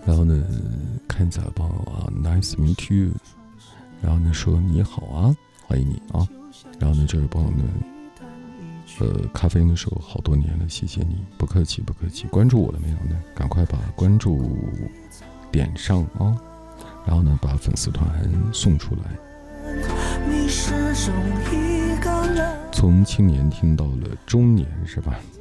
然后呢，看一下朋友啊 ，Nice meet you， 然后呢说你好啊，欢迎你啊。然后呢，这位朋友呢，咖啡因的时候好多年了，谢谢你，不客气不客气。关注我了没有呢？赶快把关注点上啊，然后呢把粉丝团送出来。从青年听到了中年是吧？